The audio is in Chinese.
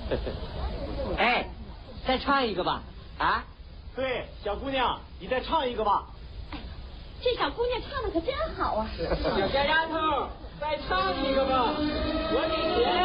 哎，再唱一个吧。啊？ 对，小姑娘，你再唱一个吧。 哎，这小姑娘唱的可真好啊！ 小丫头，再唱一个吧，我给钱。